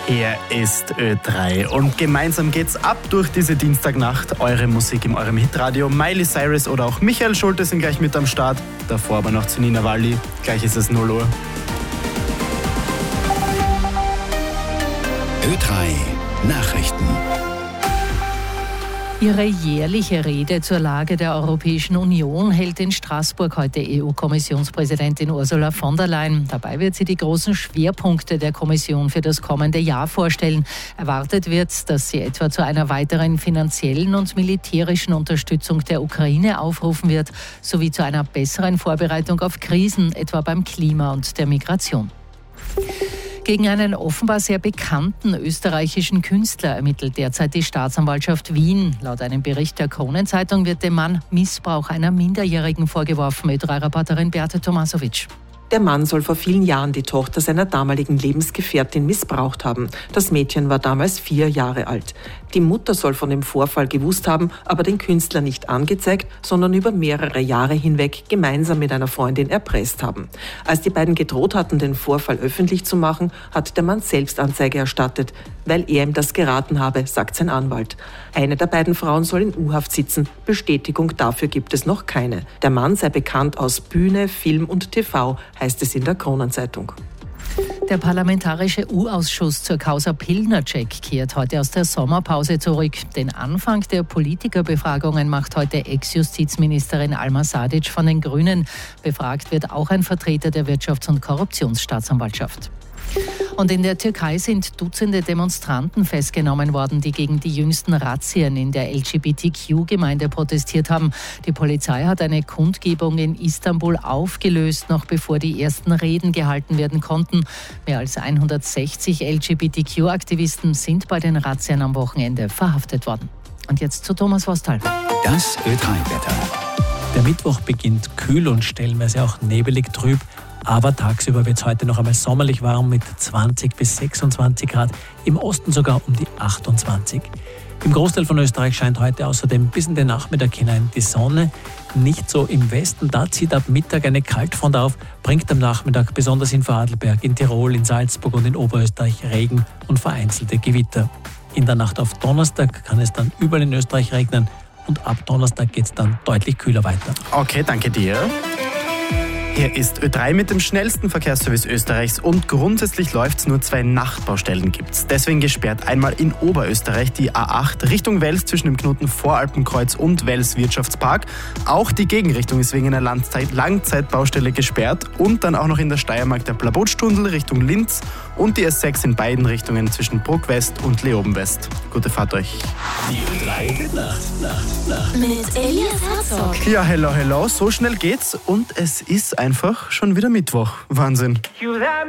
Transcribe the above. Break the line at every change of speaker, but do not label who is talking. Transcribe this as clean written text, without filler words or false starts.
Hier ist Ö3 und gemeinsam geht's ab durch diese Dienstagnacht. Eure Musik in eurem Hitradio. Miley Cyrus oder auch Michael Schulte sind gleich mit am Start. Davor aber noch zu Nina Walli. Gleich ist es 0 Uhr.
Ö3 Nachrichten.
Ihre jährliche Rede zur Lage der Europäischen Union hält in Straßburg heute EU-Kommissionspräsidentin Ursula von der Leyen. Dabei wird sie die großen Schwerpunkte der Kommission für das kommende Jahr vorstellen. Erwartet wird, dass sie etwa zu einer weiteren finanziellen und militärischen Unterstützung der Ukraine aufrufen wird, sowie zu einer besseren Vorbereitung auf Krisen, etwa beim Klima und der Migration. Gegen einen offenbar sehr bekannten österreichischen Künstler ermittelt derzeit die Staatsanwaltschaft Wien. Laut einem Bericht der Kronenzeitung wird dem Mann Missbrauch einer Minderjährigen vorgeworfen. Ö3-Reporterin Beate Tomasovic.
Der Mann soll vor vielen Jahren die Tochter seiner damaligen Lebensgefährtin missbraucht haben. Das Mädchen war damals 4 Jahre alt. Die Mutter soll von dem Vorfall gewusst haben, aber den Künstler nicht angezeigt, sondern über mehrere Jahre hinweg gemeinsam mit einer Freundin erpresst haben. Als die beiden gedroht hatten, den Vorfall öffentlich zu machen, hat der Mann selbst Anzeige erstattet, weil er ihm das geraten habe, sagt sein Anwalt. Eine der beiden Frauen soll in U-Haft sitzen. Bestätigung dafür gibt es noch keine. Der Mann sei bekannt aus Bühne, Film und TV, heißt es in der Kronenzeitung.
Der Parlamentarische U-Ausschuss zur Causa Pilnacek kehrt heute aus der Sommerpause zurück. Den Anfang der Politikerbefragungen macht heute Ex-Justizministerin Alma Sadic von den Grünen. Befragt wird auch ein Vertreter der Wirtschafts- und Korruptionsstaatsanwaltschaft. Und in der Türkei sind Dutzende Demonstranten festgenommen worden, die gegen die jüngsten Razzien in der LGBTQ-Gemeinde protestiert haben. Die Polizei hat eine Kundgebung in Istanbul aufgelöst, noch bevor die ersten Reden gehalten werden konnten. Mehr als 160 LGBTQ-Aktivisten sind bei den Razzien am Wochenende verhaftet worden. Und jetzt zu Thomas Vostal.
Das Ö3-Wetter.
Der Mittwoch beginnt kühl und stellenweise auch nebelig trüb. Aber tagsüber wird es heute noch einmal sommerlich warm mit 20 bis 26 Grad, im Osten sogar um die 28. Im Großteil von Österreich scheint heute außerdem bis in den Nachmittag hinein die Sonne. Nicht so im Westen, da zieht ab Mittag eine Kaltfront auf, bringt am Nachmittag besonders in Vorarlberg, in Tirol, in Salzburg und in Oberösterreich Regen und vereinzelte Gewitter. In der Nacht auf Donnerstag kann es dann überall in Österreich regnen und ab Donnerstag geht es dann deutlich kühler weiter.
Okay, danke dir. Hier ist Ö3 mit dem schnellsten Verkehrsservice Österreichs und grundsätzlich läuft's, nur 2 Nachtbaustellen gibt's. Deswegen gesperrt einmal in Oberösterreich die A8 Richtung Wels zwischen dem Knoten Voralpenkreuz und Wels Wirtschaftspark. Auch die Gegenrichtung ist wegen einer Langzeitbaustelle gesperrt und dann auch noch in der Steiermark der Plabotstunnel Richtung Linz und die S6 in beiden Richtungen zwischen Bruck West und Leoben West. Gute Fahrt euch.
Die Ö3 Nacht.
Mit Elias Herzog.
Ja, hello, so schnell geht's und es ist einfach schon wieder Mittwoch. Wahnsinn.